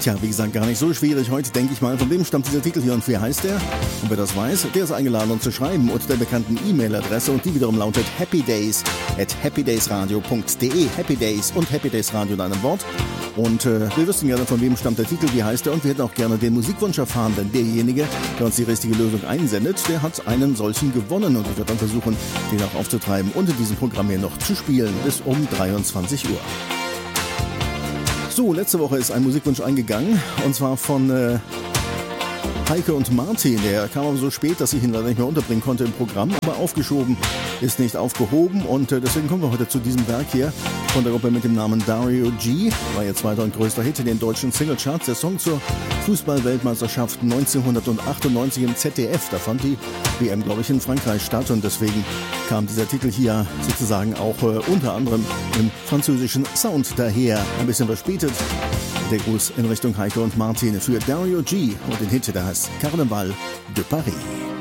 Tja, wie gesagt, gar nicht so schwierig. Heute denke ich mal, von wem stammt dieser Titel hier und wie heißt der? Und wer das weiß, der ist eingeladen, uns zu schreiben unter der bekannten E-Mail-Adresse und die wiederum lautet happydays@happydaysradio.de. Happy Days und Happy Days Radio in einem Wort. Und wir wüssten gerne, von wem stammt der Titel, wie heißt der, und wir hätten auch gerne den Musikwunsch erfahren, denn derjenige, der uns die richtige Lösung einsendet, der hat einen solchen gewonnen und wir werden dann versuchen, den auch aufzutreiben und in diesem Programm hier noch zu spielen bis um 23 Uhr. So, letzte Woche ist ein Musikwunsch eingegangen und zwar von Heike und Martin. Der kam aber so spät, dass ich ihn leider nicht mehr unterbringen konnte im Programm, aber aufgeschoben ist nicht aufgehoben und deswegen kommen wir heute zu diesem Werk hier von der Gruppe mit dem Namen Dario G. War ihr zweiter und größter Hit in den deutschen Singlecharts. Der Song zur Fußball-Weltmeisterschaft 1998 im ZDF. Da fand die WM, glaube ich, in Frankreich statt und deswegen kam dieser Titel hier sozusagen auch unter anderem im französischen Sound daher. Ein bisschen verspätet. Der Gruß in Richtung Heike und Martin für Dario G. und den Hit, der heißt Carnaval de Paris.